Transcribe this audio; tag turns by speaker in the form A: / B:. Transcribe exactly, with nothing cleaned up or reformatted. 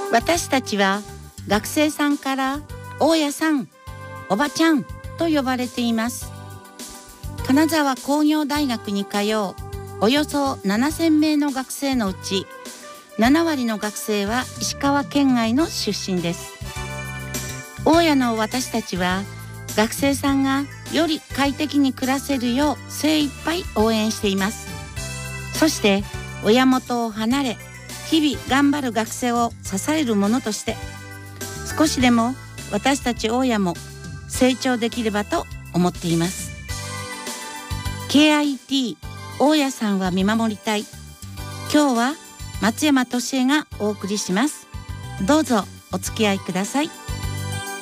A: 私たちは学生さんから大家さん、おばちゃんと呼ばれています。金沢工業大学に通うおよそななせんめいの学生のうちななわりの学生は石川県外の出身です。大家の私たちは学生さんがより快適に暮らせるよう精一杯応援しています。そして親元を離れ日々頑張る学生を支える者として少しでも私たち大家も成長できればと思っています。 ケーアイティー 大家さんは見守りたい。今日は松山俊恵がお送りします。どうぞお付き合いください。